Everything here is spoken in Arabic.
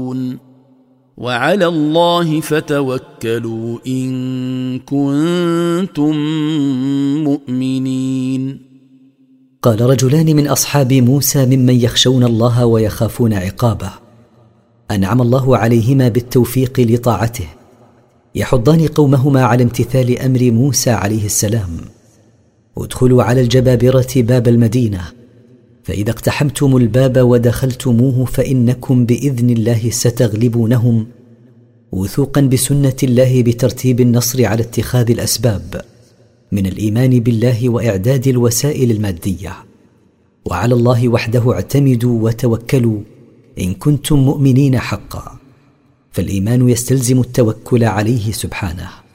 وعلى الله فتوكلوا إن كنتم مؤمنين. قال رجلان من أصحاب موسى ممن يخشون الله ويخافون عقابه، أنعم الله عليهما بالتوفيق لطاعته، يحضان قومهما على امتثال أمر موسى عليه السلام: ادخلوا على الجبابرة باب المدينة، فإذا اقتحمتم الباب ودخلتموه فإنكم بإذن الله ستغلبونهم، وثوقا بسنة الله بترتيب النصر على اتخاذ الأسباب من الإيمان بالله وإعداد الوسائل المادية. وعلى الله وحده اعتمدوا وتوكلوا إن كنتم مؤمنين حقا، فالإيمان يستلزم التوكل عليه سبحانه.